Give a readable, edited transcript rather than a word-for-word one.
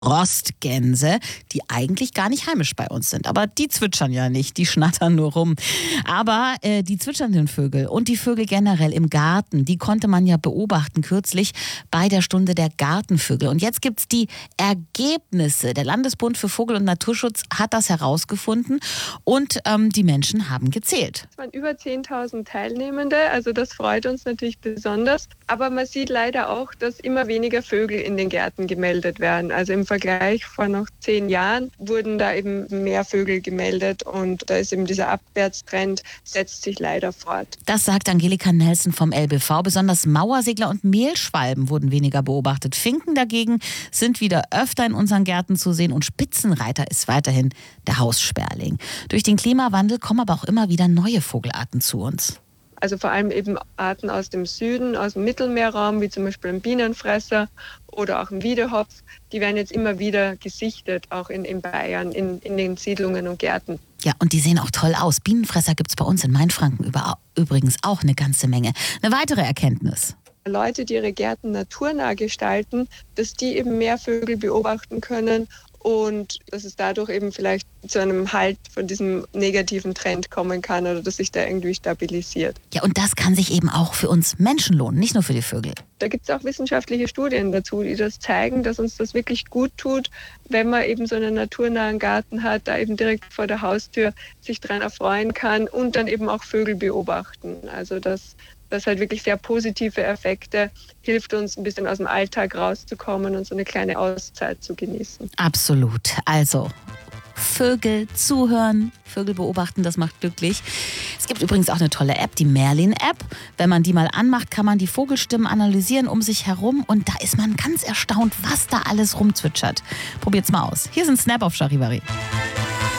Rostgänse, die eigentlich gar nicht heimisch bei uns sind. Aber die zwitschern ja nicht, die schnattern nur rum. Aber die zwitschernden Vögel und die Vögel generell im Garten, die konnte man ja beobachten kürzlich bei der Stunde der Gartenvögel. Und jetzt gibt's die Ergebnisse. Der Landesbund für Vogel- und Naturschutz hat das herausgefunden und die Menschen haben gezählt. Es waren über 10.000 Teilnehmende, also das freut uns natürlich besonders. Aber man sieht leider auch, dass immer weniger Vögel in den Gärten gemeldet werden. Also im Vergleich vor noch 10 Jahren wurden da eben mehr Vögel gemeldet und da ist eben dieser Abwärtstrend, setzt sich leider fort. Das sagt Angelika Nelson vom LBV. Besonders Mauersegler und Mehlschwalben wurden weniger beobachtet. Finken dagegen sind wieder öfter in unseren Gärten zu sehen und Spitzenreiter ist weiterhin der Haussperling. Durch den Klimawandel kommen aber auch immer wieder neue Vogelarten zu uns. Also vor allem eben Arten aus dem Süden, aus dem Mittelmeerraum, wie zum Beispiel ein Bienenfresser oder auch ein Wiedehopf. Die werden jetzt immer wieder gesichtet, auch in Bayern, in den Siedlungen und Gärten. Ja, und die sehen auch toll aus. Bienenfresser gibt's bei uns in Mainfranken übrigens auch eine ganze Menge. Eine weitere Erkenntnis: Leute, die ihre Gärten naturnah gestalten, dass die eben mehr Vögel beobachten können und dass es dadurch eben vielleicht zu einem Halt von diesem negativen Trend kommen kann oder dass sich da irgendwie stabilisiert. Ja, und das kann sich eben auch für uns Menschen lohnen, nicht nur für die Vögel. Da gibt es auch wissenschaftliche Studien dazu, die das zeigen, dass uns das wirklich gut tut, wenn man eben so einen naturnahen Garten hat, da eben direkt vor der Haustür sich dran erfreuen kann und dann eben auch Vögel beobachten. Also das halt wirklich sehr positive Effekte, hilft uns ein bisschen aus dem Alltag rauszukommen und so eine kleine Auszeit zu genießen. Absolut. Also Vögel zuhören, Vögel beobachten, das macht glücklich. Es gibt übrigens auch eine tolle App, die Merlin-App. Wenn man die mal anmacht, kann man die Vogelstimmen analysieren um sich herum und da ist man ganz erstaunt, was da alles rumzwitschert. Probiert's mal aus. Hier ist ein Snap auf Charivari.